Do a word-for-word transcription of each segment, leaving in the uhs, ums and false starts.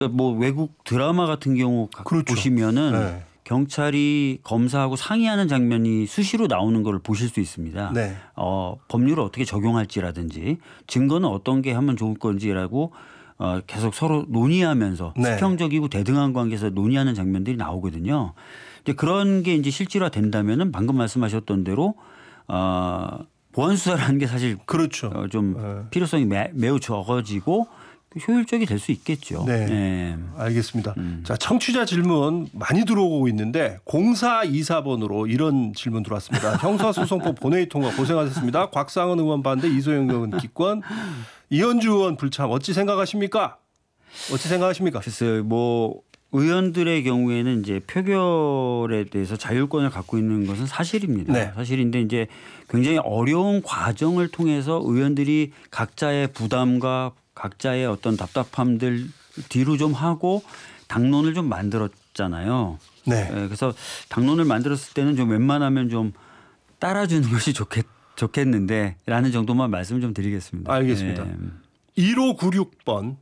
뭐 외국 드라마 같은 경우 그렇죠. 보시면은 네. 경찰이 검사하고 상의하는 장면이 수시로 나오는 걸 보실 수 있습니다. 네. 어, 법률을 어떻게 적용할지라든지 증거는 어떤 게 하면 좋을 건지라고 어, 계속 서로 논의하면서 네. 수평적이고 대등한 관계에서 논의하는 장면들이 나오거든요. 이제 그런 게 이제 실질화 된다면은 방금 말씀하셨던 대로 어, 보안 수사라는 게 사실 그렇죠. 어, 좀 네. 필요성이 매, 매우 적어지고 효율적이 될 수 있겠죠. 네. 네. 알겠습니다. 음. 자, 청취자 질문 많이 들어오고 있는데 공사이사 번으로 이런 질문 들어왔습니다. 형사소송법 본회의 통과 고생하셨습니다. 곽상은 의원 반대, 이소영 의원 기권, 이현주 의원 불참. 어찌 생각하십니까? 어찌 생각하십니까? 글쎄요, 뭐 의원들의 경우에는 이제 표결에 대해서 자율권을 갖고 있는 것은 사실입니다. 네. 사실인데 이제 굉장히 어려운 과정을 통해서 의원들이 각자의 부담과 각자의 어떤 답답함들 뒤로 좀 하고 당론을 좀 만들었잖아요. 네. 네, 그래서 당론을 만들었을 때는 좀 웬만하면 좀 따라주는 것이 좋겠, 좋겠는데 라는 정도만 말씀을 좀 드리겠습니다. 알겠습니다. 네. 일오구육 번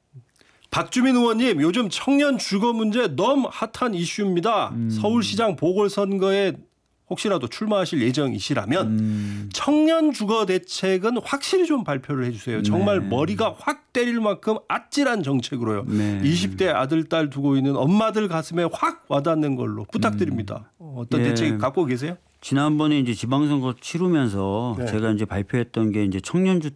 박주민 의원님, 요즘 청년 주거 문제 너무 핫한 이슈입니다. 음. 서울시장 보궐선거에 혹시라도 출마하실 예정이시라면 음. 청년 주거 대책은 확실히 좀 발표를 해주세요. 정말 네. 머리가 확 때릴 만큼 아찔한 정책으로요. 네. 이십 대 아들, 딸 두고 있는 엄마들 가슴에 확 와닿는 걸로 부탁드립니다. 음. 어떤 예. 대책 갖고 계세요? 지난번에 이제 지방선거 치르면서 네. 제가 이제 발표했던 게 이제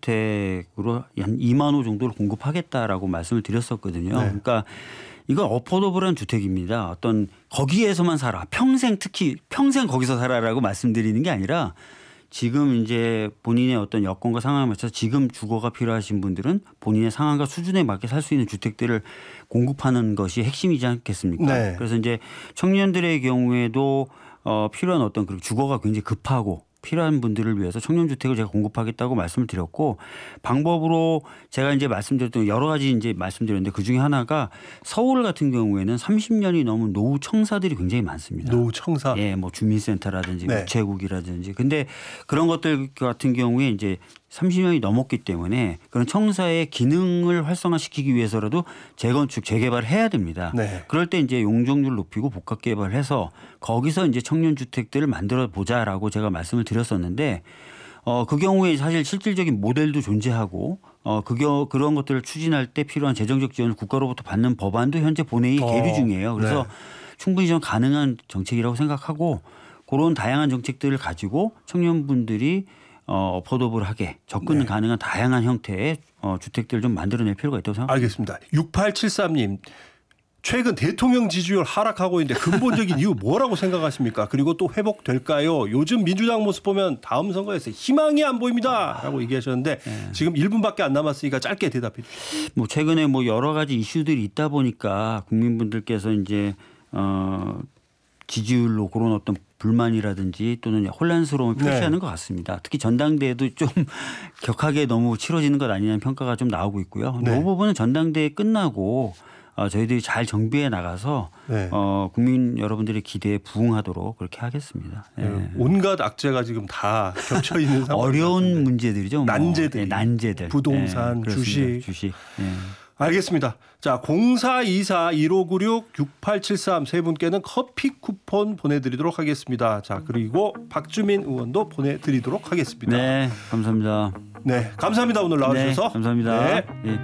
청년주택으로 한 이만 호 정도를 공급하겠다라고 말씀을 드렸었거든요. 네. 그러니까 이건 어포더블한 주택입니다. 어떤 거기에서만 살아. 평생 특히 평생 거기서 살아라고 말씀드리는 게 아니라 지금 이제 본인의 어떤 여건과 상황에 맞춰서 지금 주거가 필요하신 분들은 본인의 상황과 수준에 맞게 살 수 있는 주택들을 공급하는 것이 핵심이지 않겠습니까? 네. 그래서 이제 청년들의 경우에도 어, 필요한 어떤 그 주거가 굉장히 급하고 필요한 분들을 위해서 청년주택을 제가 공급하겠다고 말씀을 드렸고 방법으로 제가 이제 말씀드렸던 여러 가지 이제 말씀드렸는데 그 중에 하나가 서울 같은 경우에는 삼십 년이 넘은 노후 청사들이 굉장히 많습니다. 노후 청사. 예, 뭐 주민센터라든지 네. 우체국이라든지. 근데 그런 것들 같은 경우에 이제 삼십 년이 넘었기 때문에 그런 청사의 기능을 활성화시키기 위해서라도 재건축, 재개발을 해야 됩니다. 네. 그럴 때 이제 용적률 높이고 복합 개발해서 거기서 이제 청년 주택들을 만들어 보자라고 제가 말씀을 드렸었는데 어, 그 경우에 사실 실질적인 모델도 존재하고 어, 그 겨, 그런 것들을 추진할 때 필요한 재정적 지원을 국가로부터 받는 법안도 현재 본회의 어, 계류 중이에요. 그래서 네. 충분히 좀 가능한 정책이라고 생각하고 그런 다양한 정책들을 가지고 청년분들이 어, 어포더블하게 접근 네. 가능한 다양한 형태의 어, 주택들을 좀 만들어낼 필요가 있다고 생각합니다. 알겠습니다. 육팔칠삼 님. 최근 대통령 지지율 하락하고 있는데 근본적인 이유 뭐라고 생각하십니까? 그리고 또 회복될까요? 요즘 민주당 모습 보면 다음 선거에서 희망이 안 보입니다. 라고 얘기하셨는데 네. 지금 일 분밖에 안 남았으니까 짧게 대답해 주시죠. 뭐 최근에 뭐 여러 가지 이슈들이 있다 보니까 국민분들께서 이제 어, 지지율로 그런 어떤 불만이라든지 또는 혼란스러움을 표시하는 네. 것 같습니다. 특히 전당대회도 좀 격하게 너무 치러지는 것 아니냐는 평가가 좀 나오고 있고요. 네. 이 부분은 전당대회 끝나고 어, 저희들이 잘 정비해 나가서 네. 어, 국민 여러분들의 기대에 부응하도록 그렇게 하겠습니다. 예. 네. 온갖 악재가 지금 다 겹쳐 있는 상황. 어려운 문제들이죠. 뭐. 난제들이. 예, 난제들. 부동산, 예, 그렇습니다. 주식. 주식. 예. 알겠습니다. 자, 공사이사 일오구육 육팔칠삼 세 분께는 커피 쿠폰 보내드리도록 하겠습니다. 자, 그리고 박주민 의원도 보내드리도록 하겠습니다. 네, 감사합니다. 네, 감사합니다. 오늘 나와주셔서. 네, 감사합니다. 네. 예.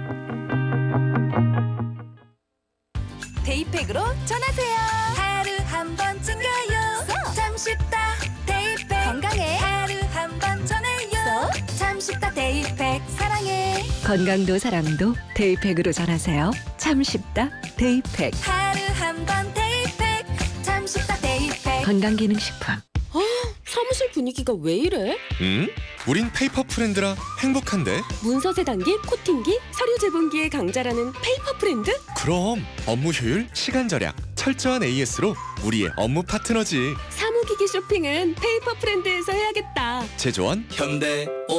데이팩으로 전하세요. 하루 한 번 챙겨요. 참 쉽다. 데이팩 건강해. 하루 한 번 전해요. 참 쉽다. 데이팩 사랑해. 건강도 사랑도 데이팩으로 전하세요. 참 쉽다. 데이팩. 하루 한 번 데이팩. 참 쉽다. 데이팩. 건강기능식품. 사무실 분위기가 왜 이래? 응? 우린 페이퍼 프렌드라 행복한데? 문서 세단기, 코팅기, 서류 제본기의 강자라는 페이퍼 프렌드? 그럼 업무 효율, 시간 절약, 철저한 에이에스로 우리의 업무 파트너지. 사무기기 쇼핑은 페이퍼 프렌드에서 해야겠다. 제조원 현대